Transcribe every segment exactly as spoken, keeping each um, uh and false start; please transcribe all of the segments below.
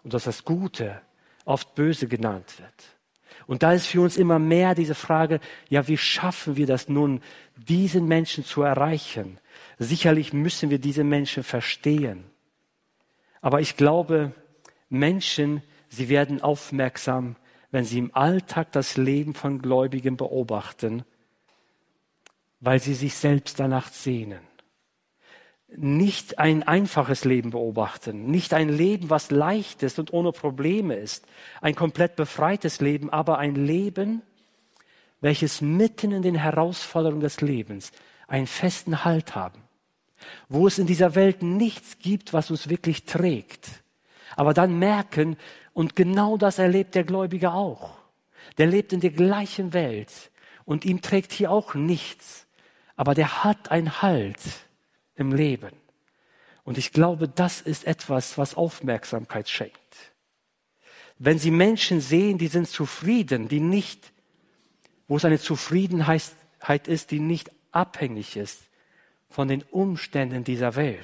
und dass das Gute oft böse genannt wird. Und da ist für uns immer mehr diese Frage, ja, wie schaffen wir das nun, diesen Menschen zu erreichen? Sicherlich müssen wir diese Menschen verstehen. Aber ich glaube, Menschen, sie werden aufmerksam, wenn sie im Alltag das Leben von Gläubigen beobachten, weil sie sich selbst danach sehnen. Nicht ein einfaches Leben beobachten, nicht ein Leben, was leicht ist und ohne Probleme ist, ein komplett befreites Leben, aber ein Leben, welches mitten in den Herausforderungen des Lebens einen festen Halt haben, wo es in dieser Welt nichts gibt, was uns wirklich trägt, aber dann merken, und genau das erlebt der Gläubige auch. Der lebt in der gleichen Welt und ihm trägt hier auch nichts, aber der hat einen Halt im Leben. Und ich glaube, das ist etwas, was Aufmerksamkeit schenkt. Wenn Sie Menschen sehen, die sind zufrieden, die nicht, wo es eine Zufriedenheit ist, die nicht abhängig ist von den Umständen dieser Welt,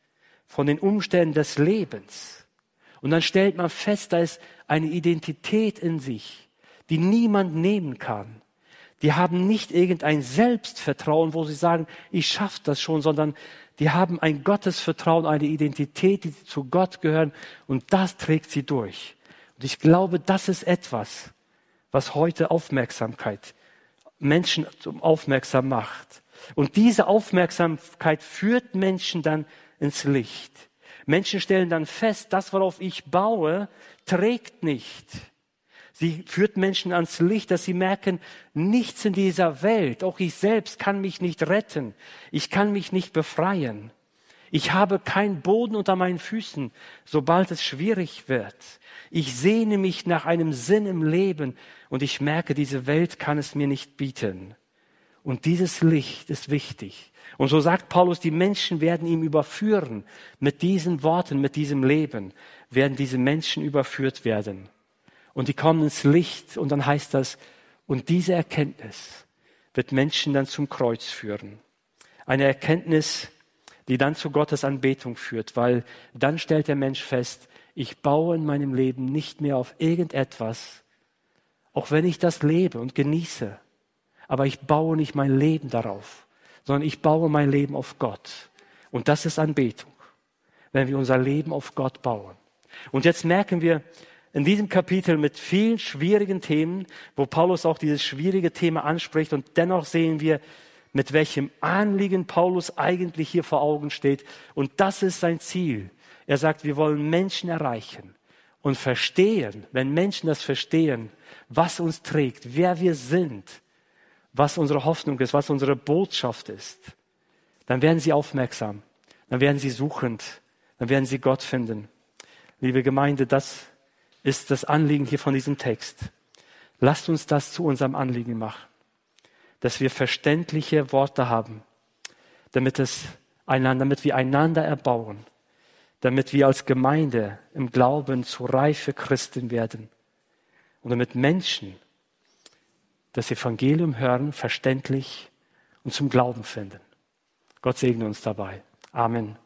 von den Umständen des Lebens. Und dann stellt man fest, da ist eine Identität in sich, die niemand nehmen kann. Die haben nicht irgendein Selbstvertrauen, wo sie sagen, ich schaffe das schon, sondern die haben ein Gottesvertrauen, eine Identität, die zu Gott gehören, und das trägt sie durch. Und ich glaube, das ist etwas, was heute Aufmerksamkeit, Menschen zum Aufmerksam macht. Und diese Aufmerksamkeit führt Menschen dann ins Licht. Menschen stellen dann fest, das, worauf ich baue, trägt nicht. Sie führt Menschen ans Licht, dass sie merken, nichts in dieser Welt, auch ich selbst, kann mich nicht retten. Ich kann mich nicht befreien. Ich habe keinen Boden unter meinen Füßen, sobald es schwierig wird. Ich sehne mich nach einem Sinn im Leben und ich merke, diese Welt kann es mir nicht bieten. Und dieses Licht ist wichtig. Und so sagt Paulus, die Menschen werden ihm überführen. Mit diesen Worten, mit diesem Leben werden diese Menschen überführt werden. Und die kommen ins Licht und dann heißt das, und diese Erkenntnis wird Menschen dann zum Kreuz führen. Eine Erkenntnis, die dann zu Gottes Anbetung führt, weil dann stellt der Mensch fest, ich baue in meinem Leben nicht mehr auf irgendetwas, auch wenn ich das lebe und genieße, aber ich baue nicht mein Leben darauf, sondern ich baue mein Leben auf Gott. Und das ist Anbetung, wenn wir unser Leben auf Gott bauen. Und jetzt merken wir, in diesem Kapitel mit vielen schwierigen Themen, wo Paulus auch dieses schwierige Thema anspricht, und dennoch sehen wir, mit welchem Anliegen Paulus eigentlich hier vor Augen steht. Und das ist sein Ziel. Er sagt, wir wollen Menschen erreichen und verstehen, wenn Menschen das verstehen, was uns trägt, wer wir sind, was unsere Hoffnung ist, was unsere Botschaft ist, dann werden sie aufmerksam, dann werden sie suchend, dann werden sie Gott finden. Liebe Gemeinde, das ist das Anliegen hier von diesem Text. Lasst uns das zu unserem Anliegen machen, dass wir verständliche Worte haben, damit es einander, damit wir einander erbauen, damit wir als Gemeinde im Glauben zu reife Christen werden und damit Menschen das Evangelium hören, verständlich und zum Glauben finden. Gott segne uns dabei. Amen.